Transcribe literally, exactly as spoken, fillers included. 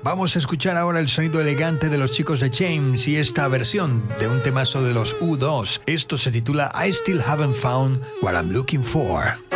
Vamos a escuchar ahora el sonido elegante de los chicos de James y esta versión de un temazo de los U dos. Esto se titula I Still Haven't Found What I'm Looking For.